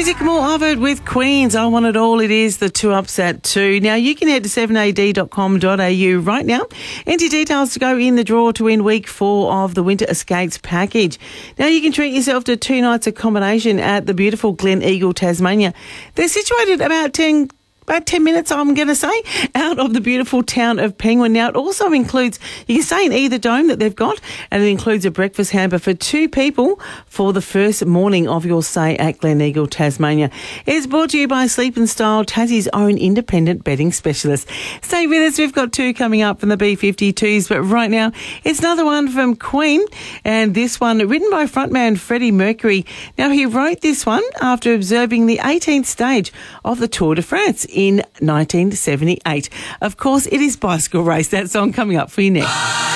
music, more of it with Queens. I Want It All. It is the 2 Ups at 2. Now, you can head to 7ad.com.au right now. Enter details to go in the draw to win week 4 of the Winter Escapes package. Now, you can treat yourself to 2 nights accommodation at the beautiful Glen Eagle, Tasmania. They're situated about 10 minutes, I'm going to say, out of the beautiful town of Penguin. Now, it also includes, you can stay in either dome that they've got, and it includes a breakfast hamper for 2 people for the first morning of your stay at Glen Eagle, Tasmania. It's brought to you by Sleep and Style, Tassie's own independent bedding specialist. Stay with us. We've got 2 coming up from the B-52s, but right now, it's another one from Queen, and this one written by frontman Freddie Mercury. Now, he wrote this one after observing the 18th stage of the Tour de France in 1978. Of course, it is Bicycle Race. That song coming up for you next.